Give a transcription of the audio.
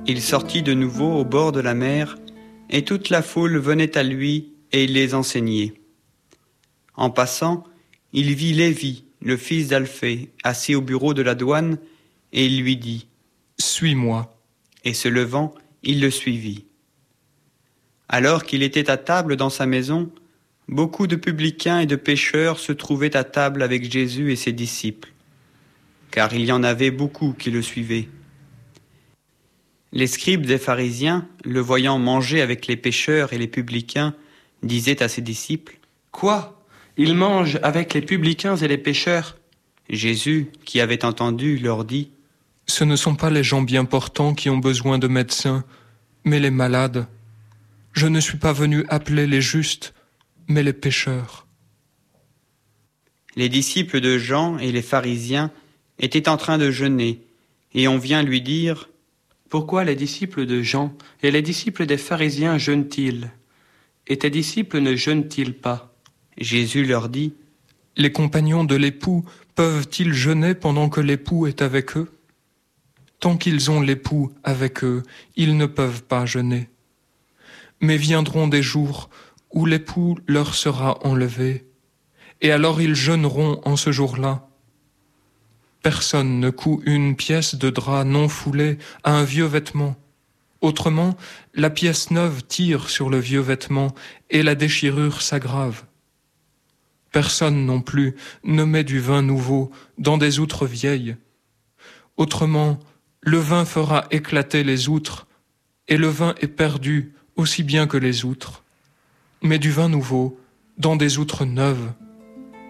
Il sortit de nouveau au bord de la mer, et toute la foule venait à lui, et il les enseignait. En passant, il vit Lévi, le fils d'Alphée, assis au bureau de la douane, et il lui dit « Suis-moi ». Et se levant, il le suivit. Alors qu'il était à table dans sa maison, beaucoup de publicains et de pécheurs se trouvaient à table avec Jésus et ses disciples, car il y en avait beaucoup qui le suivaient. Les scribes des pharisiens, le voyant manger avec les pécheurs et les publicains, disaient à ses disciples « Quoi ? Il mange avec les publicains et les pécheurs ?» Jésus, qui avait entendu, leur dit « Ce ne sont pas les gens bien portants qui ont besoin de médecins, mais les malades. Je ne suis pas venu appeler les justes, mais les pécheurs. » Les disciples de Jean et les pharisiens étaient en train de jeûner, et on vient lui dire « Pourquoi les disciples de Jean et les disciples des pharisiens jeûnent-ils ? Et tes disciples ne jeûnent-ils pas ?» Jésus leur dit « Les compagnons de l'époux peuvent-ils jeûner pendant que l'époux est avec eux ? Tant qu'ils ont l'époux avec eux, ils ne peuvent pas jeûner. Mais viendront des jours où l'époux leur sera enlevé, et alors ils jeûneront en ce jour-là. Personne ne coud une pièce de drap non foulée à un vieux vêtement. Autrement, la pièce neuve tire sur le vieux vêtement et la déchirure s'aggrave. Personne non plus ne met du vin nouveau dans des outres vieilles. Autrement, le vin fera éclater les outres, et le vin est perdu aussi bien que les outres. Mais du vin nouveau dans des outres neuves.